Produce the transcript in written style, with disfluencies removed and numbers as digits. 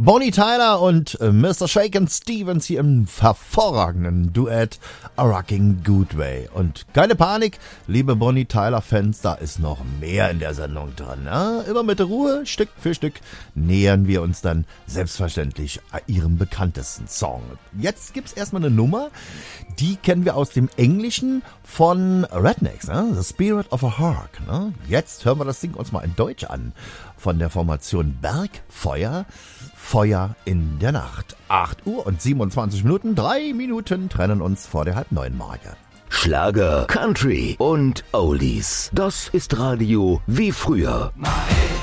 Bonnie Tyler und Mr. Shakin' Stevens hier im hervorragenden Duett A Rocking Good Way. Und keine Panik, liebe Bonnie Tyler-Fans, da ist noch mehr in der Sendung drin. Ne? Immer mit Ruhe, Stück für Stück nähern wir uns dann selbstverständlich ihrem bekanntesten Song. Jetzt gibt's erstmal eine Nummer, die kennen wir aus dem Englischen von Rednecks, ne? The Spirit of a Hawk. Ne? Jetzt hören wir das Ding uns mal in Deutsch an. Von der Formation Bergfeuer, Feuer in der Nacht. 8 Uhr und 27 Minuten, 3 Minuten trennen uns vor der 8:30-Marke. Schlager, Country und Oldies. Das ist Radio wie früher.